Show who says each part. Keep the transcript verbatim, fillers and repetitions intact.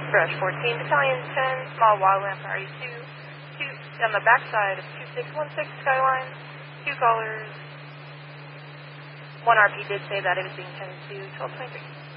Speaker 1: Brush fourteen, Battalion ten, small wildland priority two, two, on the backside of two six one six Skyline, two callers, one R P did say that it was being tended to twelve twenty-three.